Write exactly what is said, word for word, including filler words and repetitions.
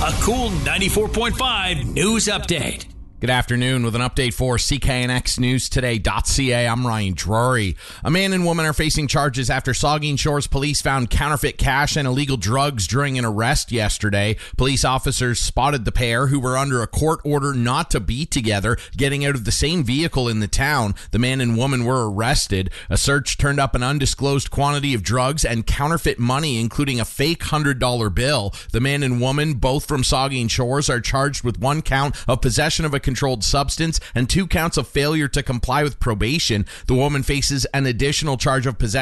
A cool ninety-four point five news update. Good afternoon with an update for C K N X News Today dot C A. I'm Ryan Drury. A man and woman are facing charges after Saugeen Shores police found counterfeit cash and illegal drugs during an arrest yesterday. Police officers spotted the pair, who were under a court order not to be together, getting out of the same vehicle in the town. The man and woman were arrested. A search turned up an undisclosed quantity of drugs and counterfeit money, including a fake one hundred dollar bill. The man and woman, both from Saugeen Shores, are charged with one count of possession of a controlled substance and two counts of failure to comply with probation. The woman faces an additional charge of possession